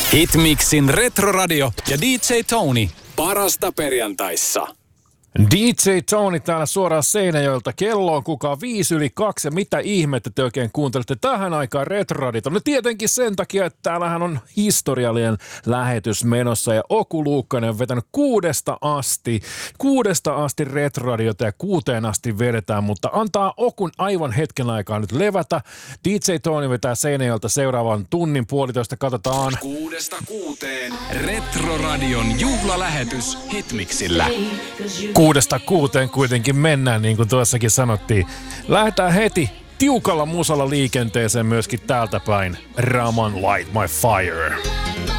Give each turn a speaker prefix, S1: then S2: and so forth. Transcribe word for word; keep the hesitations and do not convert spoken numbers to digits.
S1: Hitmixin Retroradio ja D J Tony. Parasta perjantaissa.
S2: D J Tony täällä suoraan Seinäjoelta. Kello on kukaan viisi yli kaksi ja mitä ihmettä te oikein kuuntelette tähän aikaan Retroradiota? No tietenkin sen takia, että täällähän on historiallinen lähetys menossa ja Oku Luukkanen on vetänyt kuudesta asti, kuudesta asti Retroradiota ja kuuteen asti vedetään, mutta antaa Okun aivan hetken aikaa nyt levätä. D J Tony vetää Seinäjoelta seuraavan tunnin puolitoista, katsotaan.
S1: Kuudesta kuuteen Retroradion juhlalähetys Hitmixillä.
S2: Kuudesta kuuteen kuitenkin mennään, niin kuin tuossakin sanottiin. Lähdetään heti tiukalla musalla liikenteeseen myöskin täältä päin. Raman Light My Fire.